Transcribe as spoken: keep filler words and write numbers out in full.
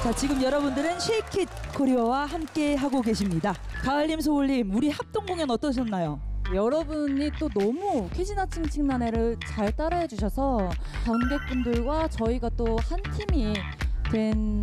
자, 지금 여러분들은 쉐이킷 코리아와 함께 하고 계십니다. 가을님, 소울님, 우리 합동 공연 어떠셨나요? 여러분이 또 너무 키지나 칭칭나네를 잘 따라해 주셔서 관객분들과 저희가 또 한 팀이 된